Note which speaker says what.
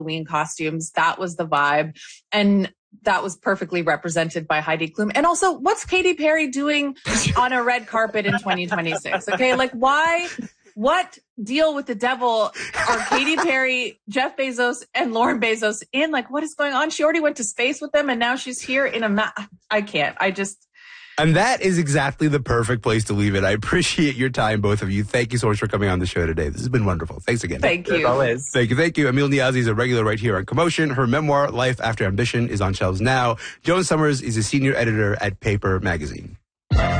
Speaker 1: Halloween costumes. That was the vibe. And that was perfectly represented by Heidi Klum. And also, what's Katy Perry doing on a red carpet in 2026? Okay, like why? What deal with the devil are Katy Perry, Jeff Bezos, and Lauren Bezos in? Like, what is going on? She already went to space with them, and now she's here in I can't.
Speaker 2: And that is exactly the perfect place to leave it. I appreciate your time, both of you. Thank you so much for coming on the show today. This has been wonderful. Thanks again.
Speaker 1: Thank you.
Speaker 3: As always.
Speaker 2: Thank you. Emil Niazi is a regular right here on Commotion. Her memoir, Life After Ambition, is on shelves now. Joan Summers is a senior editor at Paper Magazine.